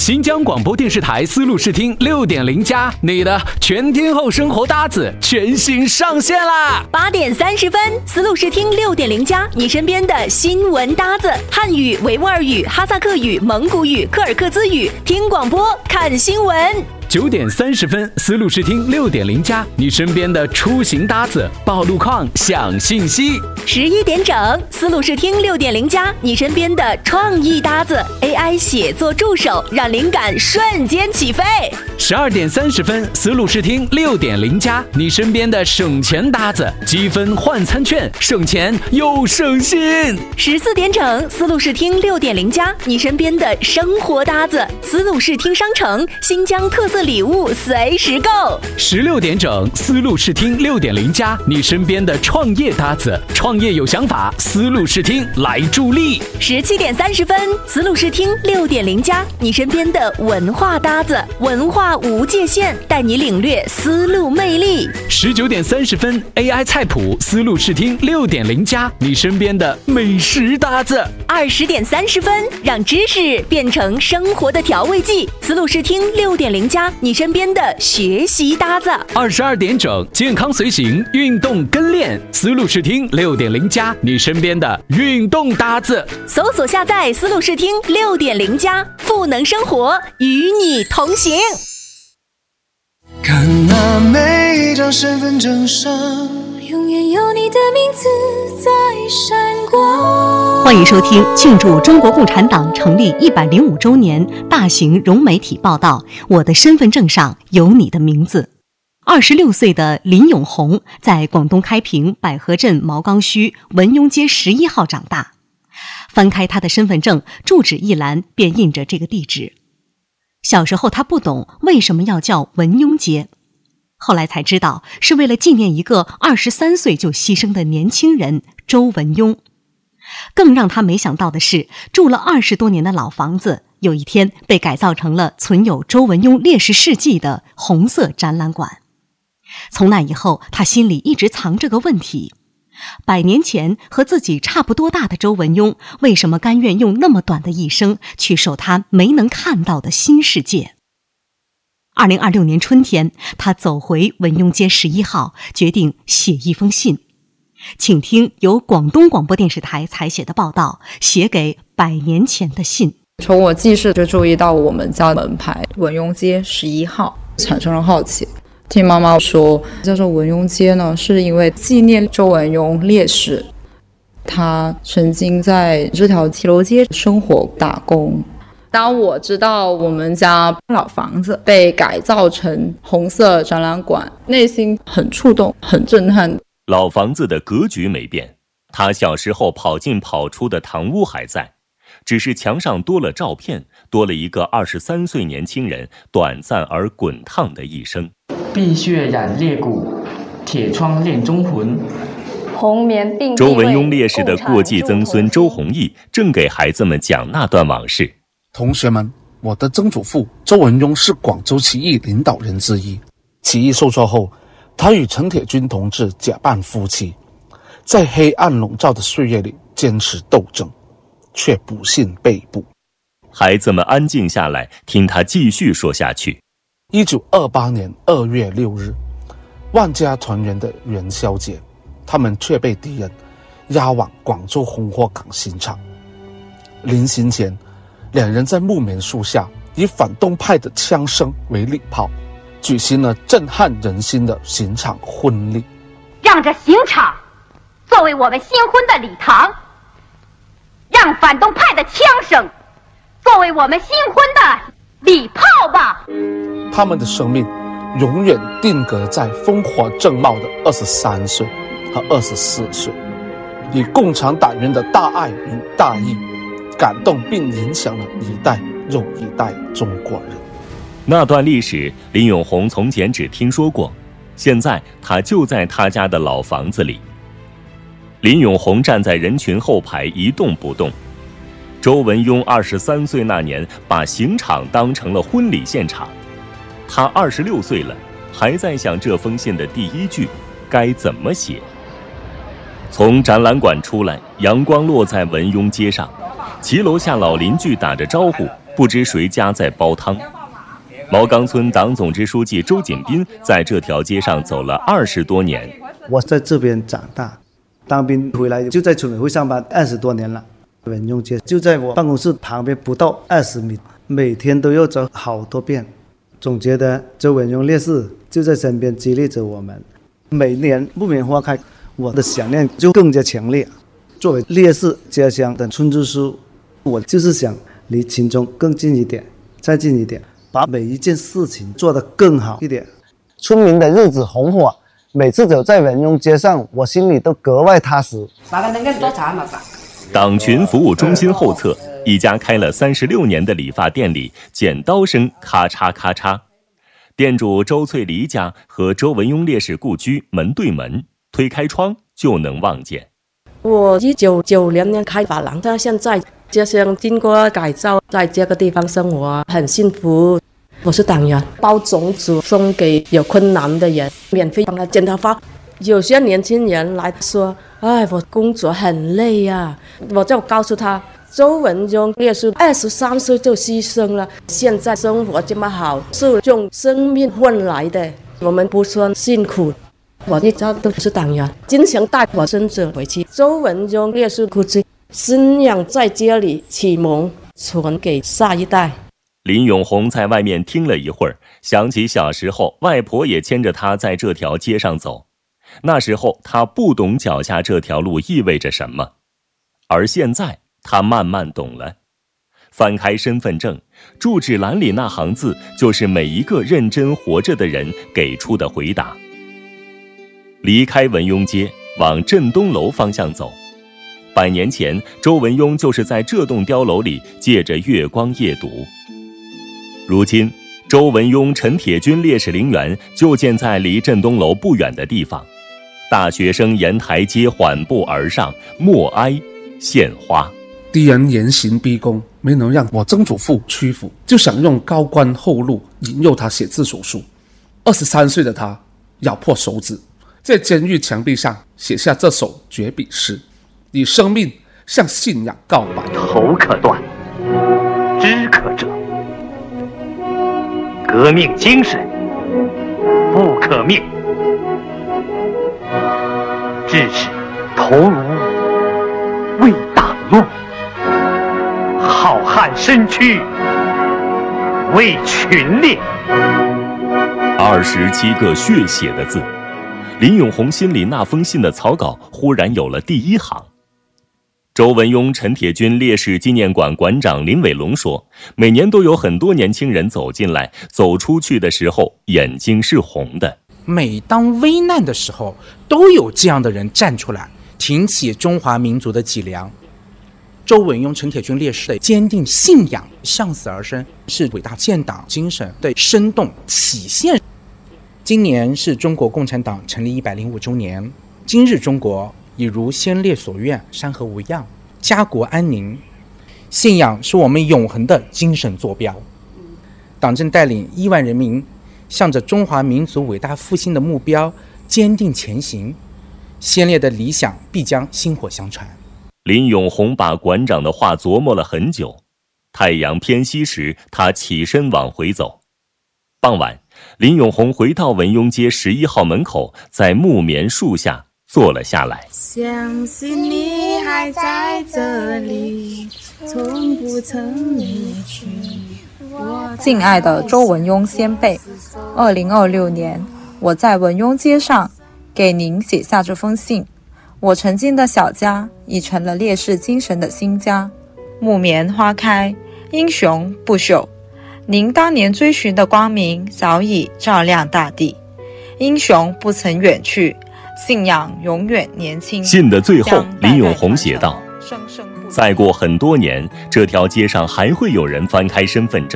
新疆广播电视台丝路视听6.0+，你的全天候生活搭子全新上线啦 ！8点30分，丝路视听6.0+，你身边的新闻搭子，汉语、维吾尔语、哈萨克语、蒙古语、柯尔克孜语，听广播看新闻。 9点30分，丝路视听6.0+，你身边的出行搭子，报路况、享信息。 11点整，丝路视听6.0+，你身边的创意搭子 ，AI 写作助手，让灵感瞬间起飞。 12点30分，丝路视听6.0+，你身边的省钱搭子，积分换餐券，省钱又省心。 14点整，丝路视听6.0+，你身边的生活搭子，丝路视听商城，新疆特色礼物随时购。 16点整，丝路视听6.0+，你身边的创业搭子，创业有想法，丝路视听来助力。 17点30分，丝路视听6.0+，你身边的文化搭子，文化无界限，带你领略丝路魅力。 19点30分 ，AI 菜谱，丝路视听6.0+，你身边的美食搭子。 20点30分，让知识变成生活的调味剂，丝路视听6.0+，你身边的学习搭子。 22点整，健康随行，运动跟练，丝路视听6.0+，你身边的运动搭子。 搜索下载丝路视听6.0+，赋能生活，与你同行。 看那每一张身份证上， 永远有你的名字在闪光。 欢迎收听庆祝中国共产党成立105周年大型融媒体报道《我的身份证上有你的名字》。26岁的林永红在广东开平百合镇毛岗墟文庸街11号长大。翻开他的身份证，住址一栏便印着这个地址。小时候他不懂为什么要叫文庸街，后来才知道是为了纪念一个23岁就牺牲的年轻人周文庸。更让他没想到的是，住了20多年的老房子，有一天被改造成了存有周文庸烈士事迹的红色展览馆。从那以后，他心里一直藏着个问题：100年前和自己差不多大的周文庸，为什么甘愿用那么短的一生去守他没能看到的新世界？2026年春天，他走回文庸街11号，决定写一封信。请听由广东广播电视台采写的报道，写给100年前的信。 从我记事就注意到我们家门牌文庸街11号，产生了好奇。听妈妈说叫做文庸街呢，是因为纪念周文庸烈士，他曾经在这条骑楼街生活打工。当我知道我们家老房子被改造成红色展览馆，内心很触动，很震撼。 老房子的格局没变，他小时候跑进跑出的堂屋还在，只是墙上多了照片，多了一个23岁年轻人短暂而滚烫的一生。 碧血染裂骨，铁窗炼忠魂。 红棉并周文庸烈士的过继曾孙周弘毅正给孩子们讲那段往事。 同学们，我的曾祖父周文庸是广州起义领导人之一。起义受挫后，他与陈铁军同志结伴夫妻，在黑暗笼罩的岁月里坚持斗争，却不幸被捕。 孩子们安静下来，听他继续说下去。 1928年2月6日，万家团圆的元宵节，他们却被敌人押往广州红火港刑场。临行前，两人在木棉树下以反动派的枪声为礼炮，举行了震撼人心的刑场婚礼。 让这刑场作为我们新婚的礼堂，让反动派的枪声作为我们新婚的礼炮吧。 他们的生命永远定格在烽火正茂的23岁和24岁，以共产党员的大爱与大义感动并影响了一代又一代中国人。 那段历史，林永红从前只听说过，现在他就在他家的老房子里。林永红站在人群后排一动不动。周文庸23岁那年把刑场当成了婚礼现场，他26岁了，还在想这封信的第一句该怎么写。从展览馆出来，阳光落在文庸街上，骑楼下老邻居打着招呼， 不知谁家在煲汤。毛岗村党总支书记周锦斌在这条街上走了20多年。 我在这边长大，当兵回来就在村委会上班20多年了。文庸街就在我办公室旁边不到20米，每天都要走好多遍。总觉得周文庸烈士就在身边激励着我们。每年木棉花开，我的想念就更加强烈。作为烈士家乡的村支书，我就是想离群众更近一点，再近一点，把每一件事情做得更好一点。村民的日子红火，每次走在文庸街上，我心里都格外踏实。 党群服务中心后侧，一家开了36年的理发店里，剪刀声咔嚓咔嚓。店主周翠梨家和周文庸烈士故居门对门，推开窗就能望见。 我1990年开发廊，到现在家乡经过改造，在这个地方生活很幸福。我是党员，包种子送给有困难的人，免费帮他剪头发。有些年轻人来说，我工作很累啊，我就告诉他，周文庸烈士23岁就牺牲了，现在生活这么好，是用生命换来的，我们不算辛苦。我一直都是党员，经常带我孙子回去周文庸烈士故居，信仰在这里启蒙，传给下一代。 林永红在外面听了一会儿，想起小时候外婆也牵着他在这条街上走，那时候他不懂脚下这条路意味着什么，而现在他慢慢懂了。翻开身份证，住址栏里那行字就是每一个认真活着的人给出的回答。离开文庸街，往镇东楼方向走。100年前，周文庸就是在这栋碉楼里借着月光夜读。如今，周文庸陈铁军烈士陵园就建在离镇东楼不远的地方。大学生沿台阶缓步而上，默哀献花。 敌人严刑逼供，没能让我曾祖父屈服，就想用高官厚禄引诱他写字手术。23岁的他咬破手指，在监狱墙壁上写下这首绝笔诗，以生命向信仰告白。 头可断，肢可折，革命精神不可灭，志士头颅为党用，好汉身躯为群烈。 27个血写的字，林永红心里那封信的草稿忽然有了第一行。周文庸陈铁军烈士纪念馆馆长林伟龙说，每年都有很多年轻人走进来，走出去的时候眼睛是红的。 每当危难的时候，都有这样的人站出来，挺起中华民族的脊梁。周文庸陈铁军烈士的坚定信仰，向死而生，是伟大建党精神的生动体现。今年是中国共产党成立105周年，今日中国已如先烈所愿，山河无恙，家国安宁。信仰是我们永恒的精神坐标。党正带领亿万人民向着中华民族伟大复兴的目标坚定前行，先烈的理想必将薪火相传。 林永红把馆长的话琢磨了很久。太阳偏西时，他起身往回走。傍晚，林永红回到文庸街11号门口，在木棉树下坐了下来。 相信你还在这里，从不曾离去。 敬爱的周文庸先辈，2026年，我在文庸街上给您写下这封信。我曾经的小家已成了烈士精神的新家。木棉花开，英雄不朽。您当年追寻的光明早已照亮大地，英雄不曾远去，信仰永远年轻。 信的最后，林永红写道：再过很多年，这条街上还会有人翻开身份证，